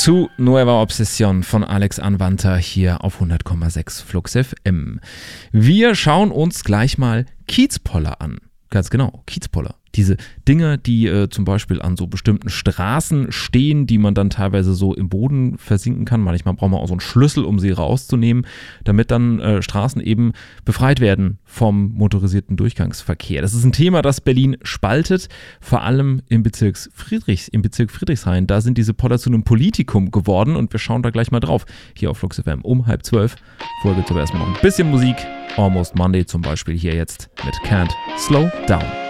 zu Nueva Obsession von Alex Anwandter hier auf 100,6 Flux FM. Wir schauen uns gleich mal Kiezpoller an. Ganz genau, Kiezpoller. Diese Dinger, die zum Beispiel an so bestimmten Straßen stehen, die man dann teilweise so im Boden versinken kann. Manchmal braucht man auch so einen Schlüssel, um sie rauszunehmen, damit dann Straßen eben befreit werden vom motorisierten Durchgangsverkehr. Das ist ein Thema, das Berlin spaltet, vor allem im Bezirk Friedrichshain. Da sind diese Poller zu einem Politikum geworden und wir schauen da gleich mal drauf. Hier auf Flux FM um 11:30. Vorher gibt es aber erstmal noch ein bisschen Musik. Almost Monday zum Beispiel hier jetzt mit Can't Slow Down.